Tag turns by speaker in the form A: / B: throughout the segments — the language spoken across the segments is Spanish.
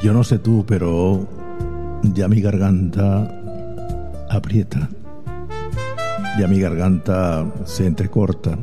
A: Yo no sé tú, pero ya mi garganta aprieta, ya mi garganta se entrecorta.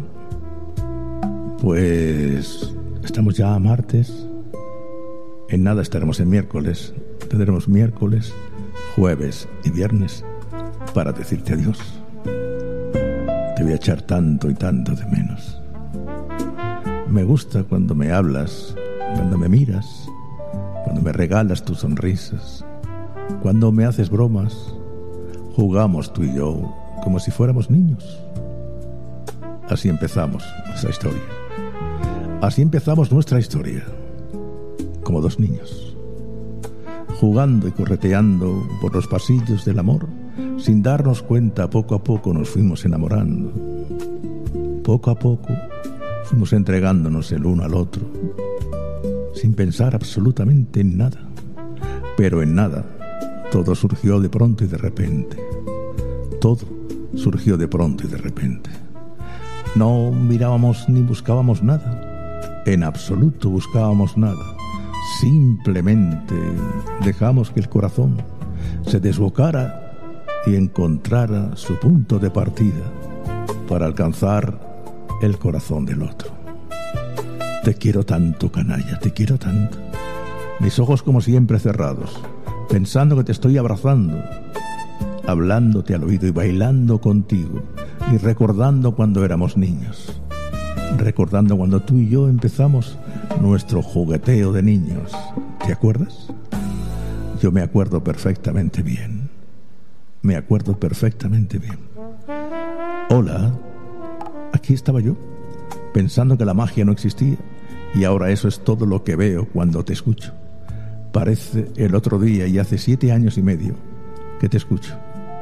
A: Pues estamos ya a martes, en nada estaremos en miércoles. Tendremos miércoles, jueves y viernes para decirte adiós. Te voy a echar tanto y tanto de menos. Me gusta cuando me hablas, cuando me miras, cuando me regalas tus sonrisas, cuando me haces bromas. Jugamos tú y yo como si fuéramos niños. Así empezamos nuestra historia. Así empezamos nuestra historia, como dos niños, jugando y correteando por los pasillos del amor. Sin darnos cuenta, poco a poco nos fuimos enamorando. Poco a poco fuimos entregándonos el uno al otro, sin pensar absolutamente en nada. Pero en nada, todo surgió de pronto y de repente. Todo surgió de pronto y de repente. No mirábamos ni buscábamos nada. En absoluto buscábamos nada. Simplemente dejamos que el corazón se desbocara y encontrara su punto de partida para alcanzar el corazón del otro. Te quiero tanto, canalla, te quiero tanto. Mis ojos como siempre cerrados, pensando que te estoy abrazando, hablándote al oído y bailando contigo, y recordando cuando éramos niños, recordando cuando tú y yo empezamos nuestro jugueteo de niños. ¿Te acuerdas? Yo me acuerdo perfectamente bien. Me acuerdo perfectamente bien. Hola, aquí estaba yo, pensando que la magia no existía, y ahora eso es todo lo que veo cuando te escucho. Parece el otro día y hace 7 años y medio que te escucho.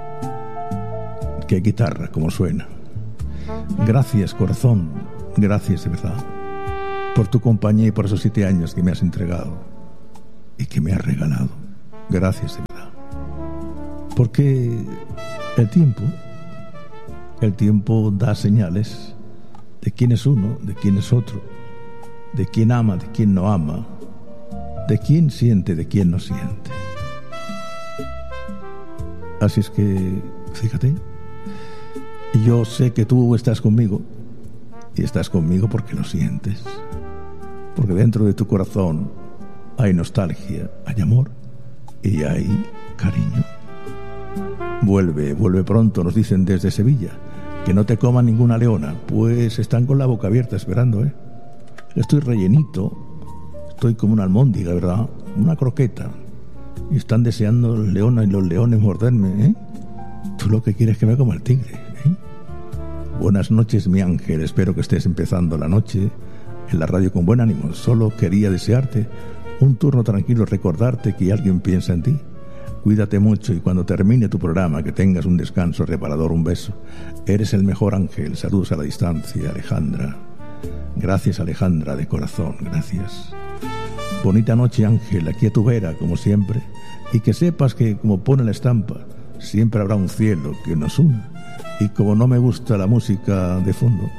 A: Qué guitarra, cómo suena. Gracias, corazón, gracias de verdad, por tu compañía y por esos 7 años que me has entregado y que me has regalado. Gracias de verdad. Porque el tiempo da señales de quién es uno, de quién es otro, de quién ama, de quién no ama, de quién siente, de quién no siente. Así es que, fíjate, yo sé que tú estás conmigo, y estás conmigo porque lo sientes, porque dentro de tu corazón hay nostalgia, hay amor y hay cariño. Vuelve pronto, nos dicen desde Sevilla, que no te coma ninguna leona. Pues están con la boca abierta esperando, ¿eh? Estoy rellenito, estoy como una almóndiga, ¿verdad? Una croqueta. Y están deseando los leones y los leones morderme, ¿eh? Tú lo que quieres es que me coma el tigre, ¿eh? Buenas noches, mi ángel. Espero que estés empezando la noche en la radio con buen ánimo. Solo quería desearte un turno tranquilo, recordarte que alguien piensa en ti. Cuídate mucho y cuando termine tu programa que tengas un descanso reparador. Un beso. Eres el mejor, ángel. Saludos a la distancia, Alejandra. Gracias, Alejandra, de corazón. Gracias. Bonita noche, ángel. Aquí a tu vera, como siempre. Y que sepas que, como pone la estampa, siempre habrá un cielo que nos una. Y como no me gusta la música de fondo,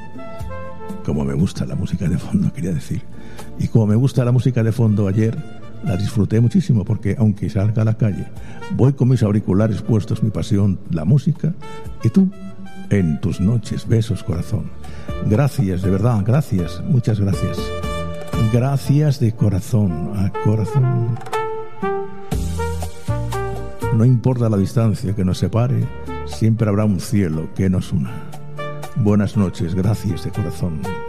A: quería decir, y como me gusta la música de fondo, ayer la disfruté muchísimo, porque aunque salga a la calle, voy con mis auriculares puestos, mi pasión, la música, y tú, en tus noches. Besos, corazón. Gracias, de verdad, gracias, muchas gracias. Gracias de corazón a corazón. No importa la distancia que nos separe, siempre habrá un cielo que nos una. Buenas noches, gracias de corazón.